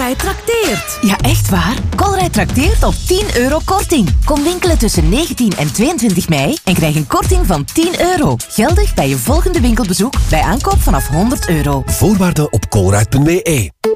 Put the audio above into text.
Colruyt trakteert. Ja, echt waar? Colruyt trakteert op 10 euro korting. Kom winkelen tussen 19 en 22 mei en krijg een korting van 10 euro. Geldig bij je volgende winkelbezoek bij aankoop vanaf 100 euro. Voorwaarden op colruyt.be.